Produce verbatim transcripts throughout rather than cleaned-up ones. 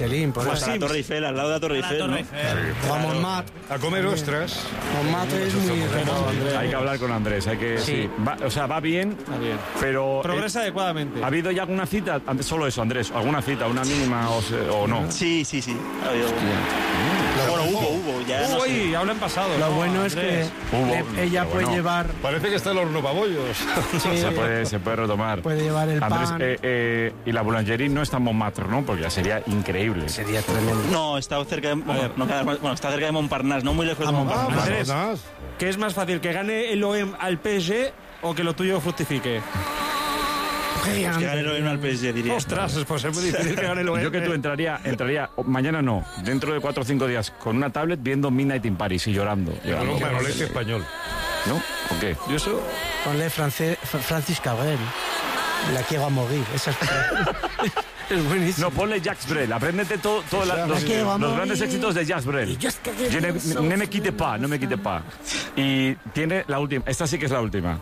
Por pues a la Torre Eiffel, al lado de la Torre Eiffel, ¿no? Vamos Mat a comer ostras. Mat es muy pero, hay que hablar con Andrés, hay que sí. Sí. Va, o sea, va bien, va bien. Pero progresa eh, adecuadamente. ¿Ha habido ya alguna cita? Antes solo eso, Andrés, alguna cita, una mínima o, se, o no? Sí, sí, sí. Ha habido. Bueno, hubo, hubo, ya. Hubo no y sé. habla en pasado. Lo no, bueno Andrés. es que hubo, le, ella puede bueno. llevar. Parece que está el horno babollos. Sí. se, puede, se puede retomar. Puede llevar el Andrés, pan. Eh, eh, y la boulangerie no está en Montmartre, ¿no? Porque ya sería increíble. Sería tremendo. No, está cerca de, bueno, no, bueno, está cerca de Montparnasse, no muy lejos de Montparnasse. Andrés, ¿qué es más fácil, que gane el O M al P S G o que lo tuyo fructifique? Pues que gane el O M al P S G, diría. Ostras, pues es muy difícil que gane el O M. Yo que tú entraría, entraría, mañana no, dentro de cuatro o cinco días, con una tablet viendo Midnight in Paris y llorando. llorando. Con un Manolete español. ¿No? ¿O qué? Yo eso... Ponle France, Francis Cabrel. La quiero a morir. Esa es... es buenísimo. No, ponle Jacques Brel. Apréndete todo, todo la, los, los grandes éxitos de Jacques Brel. Je ne, ne me quite pas, no me quite pas. Y tiene la última. Esta sí que es la última.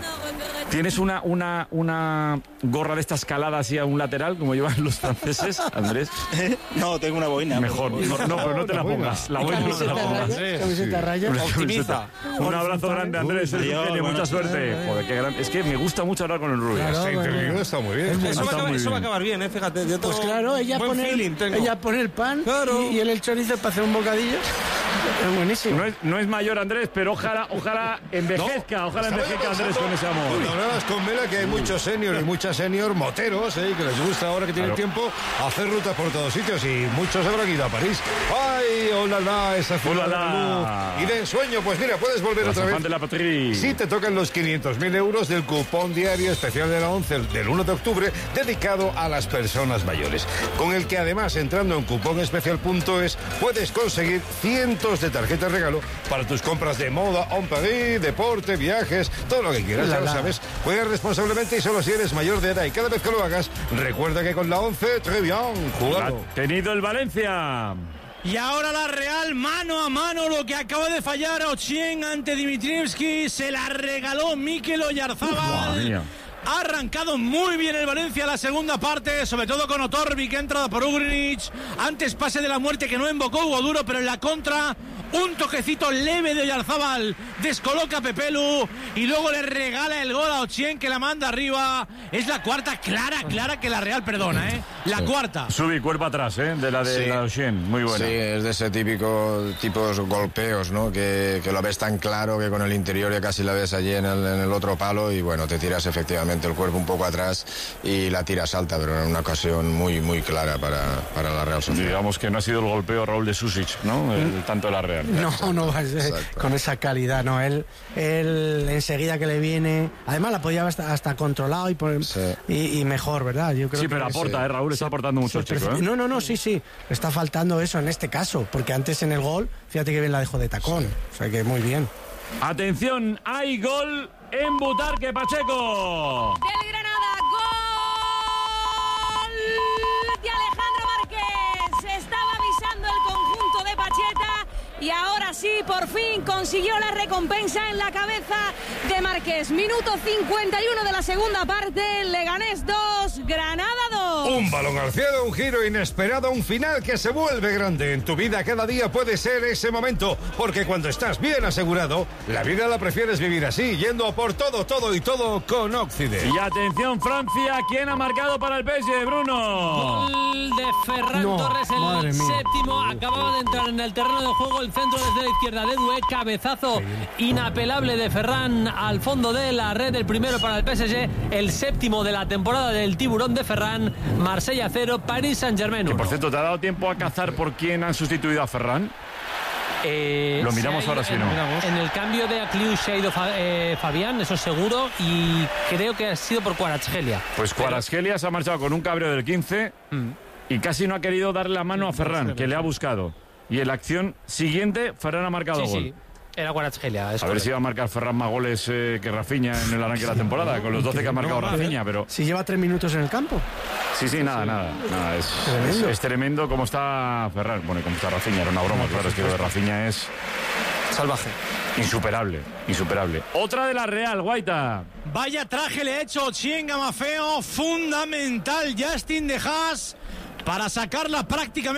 ¿Tienes una, una, una gorra de esta escalada así a un lateral, como llevan los franceses, Andrés? No, tengo una boina. Mejor. No, no, pero no te la pongas. La boina no te la pongas. Camiseta raya. Optimiza. Un abrazo grande, Andrés. Eres un genio. Mucha suerte. Joder, qué gran... Es que me gusta mucho hablar con el Rubio. Claro, este interview está muy bien. Eso, va, acabar, eso va a acabar bien, ¿eh? Fíjate. Yo pues claro, ella pone, el, ella pone el pan claro. y, y el chorizo para hacer un bocadillo. Es buenísimo. No es, no es mayor, Andrés, pero ojalá, ojalá envejezca, no, ojalá envejezca Andrés con ese amor. Cuando hablabas con Vela que hay muchos senior y muchas senior moteros, ¿eh? Que les gusta ahora que tienen claro. tiempo hacer rutas por todos sitios y muchos habrán ido a París. ¡Ay, hola, la, esa hola, la. Y de ensueño, pues mira, puedes volver la otra vez. De la patrie. Sí, te tocan los quinientos mil euros del cupón diario especial de la once del uno de octubre dedicado a las personas mayores, con el que además entrando en cuponespecial punto es puedes conseguir cientos de tarjetas regalo para tus compras de moda, en París, deporte, viajes, todo lo que quieras, la, ya lo la. sabes. Juega responsablemente y solo si eres mayor de edad y cada vez que lo hagas, recuerda que con la once, très bien, jugado. Ha tenido el Valencia. Y ahora la Real, mano a mano, lo que acaba de fallar Ochien ante Dimitrievski, se la regaló Mikel Oyarzábal. Ha arrancado muy bien el Valencia la segunda parte, sobre todo con Otorbi, que ha entrado por Ugrinic. Antes pase de la muerte que no invocó Hugo Duro, pero en la contra un toquecito leve de Oyarzábal descoloca a Pepelu y luego le regala el gol a Ochien, que la manda arriba. Es la cuarta clara, clara que la Real perdona, ¿eh? La sí. cuarta. Sube cuerpo atrás, ¿eh? De la de sí. la Ochien, muy buena. Sí, es de ese típico tipos golpeos, ¿no? Que, que lo ves tan claro que con el interior ya casi la ves allí en el, en el otro palo y bueno, te tiras efectivamente el cuerpo un poco atrás y la tiras alta, pero en una ocasión muy, muy clara para, para la Real Sociedad. Digamos que no ha sido el golpeo Raúl de Susic, ¿no? El, tanto de la Real. No, no va a ser con esa calidad, no. Él, él enseguida que le viene, además la podía hasta, hasta controlado y, por, sí. y, y mejor, ¿verdad? Yo creo sí, que pero aporta, sí. ¿eh? Raúl está aportando mucho, sí, chico, ¿eh? No, no, no, sí, sí. Está faltando eso en este caso, porque antes en el gol, fíjate que bien la dejó de tacón. Sí. O sea que muy bien. Atención, hay gol en Butarque, Pacheco. Del Granada, gol de Alejandro Márquez. Se estaba avisando el conjunto de Pacheta y ahora sí, por fin consiguió la recompensa en la cabeza de Márquez. Minuto cincuenta y uno de la segunda parte, Leganés dos, Granada dos. Un balón al cielo, un giro inesperado, un final que se vuelve grande. En tu vida cada día puede ser ese momento, porque cuando estás bien asegurado, la vida la prefieres vivir así, yendo a por todo, todo y todo con Occident. Y atención, Francia, ¿quién ha marcado para el P S G, Bruno? Gol de Ferran no, Torres, el séptimo. Acababa de entrar en el terreno de juego, el centro desde la izquierda de Doué, cabezazo inapelable de Ferran al fondo de la red, el primero para el P S G, el séptimo de la temporada del tiburón de Ferran. Marsella cero, Paris Saint-Germain uno. Por cierto, ¿te ha dado tiempo a cazar por quién han sustituido a Ferran? Eh, Lo miramos ahora, si no. En el cambio de Aclius se ha ido eh, Fabián, eso seguro, y creo que ha sido por Kvaratskhelia. Pues Kvaratskhelia se ha marchado con un cabreo del quince mm. y casi no ha querido darle la mano a Ferran, que le ha buscado. Y en la acción siguiente, Ferran ha marcado sí, gol. Sí. Era Kvaratskhelia. A correcto. Ver si va a marcar Ferran más goles eh, que Rafinha en el arranque de la temporada, con los doce que ha marcado no, Rafinha, pero... Si lleva tres minutos en el campo. Sí, sí, nada, sí. nada. nada es, tremendo. Es, es tremendo cómo está Ferran. Bueno, cómo está Rafinha, era una broma, no, claro, es que lo de Rafinha es... salvaje. Insuperable, insuperable. Otra de la Real, Guaita. Vaya traje le ha hecho Ochien Gamafeo, fundamental Justin de Haas para sacarla prácticamente